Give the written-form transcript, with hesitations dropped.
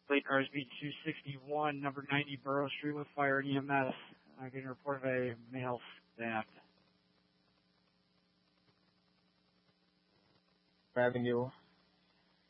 Plate RSB 261, number 90 Borough Street with fire and EMS. I'm getting a report of a male stabbed. Avenue.